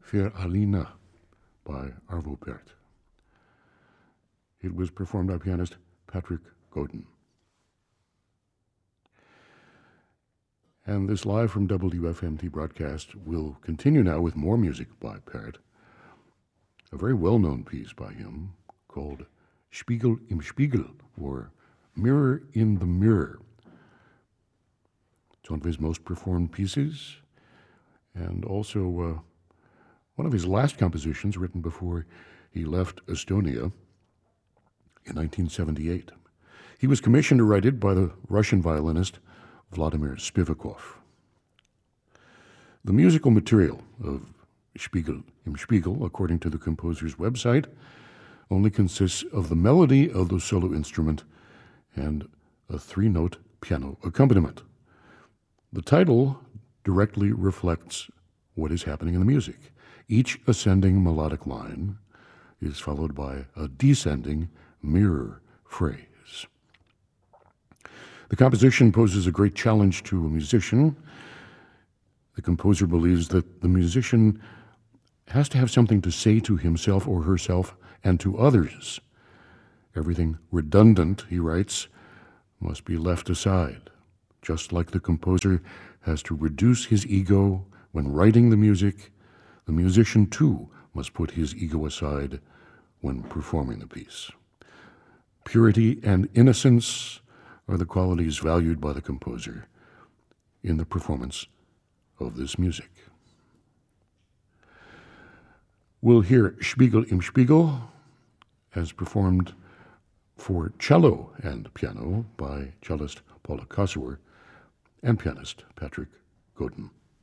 Für Alina by Arvo Pärt. It was performed by pianist Patrick Godin. And this live from WFMT broadcast will continue now with more music by Pärt. A very well-known piece by him called Spiegel im Spiegel, or Mirror in the Mirror. It's one of his most performed pieces, and also one of his last compositions written before he left Estonia in 1978. He was commissioned to write it by the Russian violinist Vladimir Spivakov. The musical material of Spiegel im Spiegel, according to the composer's website, only consists of the melody of the solo instrument and a 3-note piano accompaniment. The title directly reflects what is happening in the music. Each ascending melodic line is followed by a descending mirror phrase. The composition poses a great challenge to a musician. The composer believes that the musician has to have something to say to himself or herself and to others. Everything redundant, he writes, must be left aside, just like the composer has to reduce his ego when writing the music. The musician, too, must put his ego aside when performing the piece. Purity and innocence are the qualities valued by the composer in the performance of this music. We'll hear Spiegel im Spiegel as performed for cello and piano by cellist Paula Kossower and pianist Patrick Godin.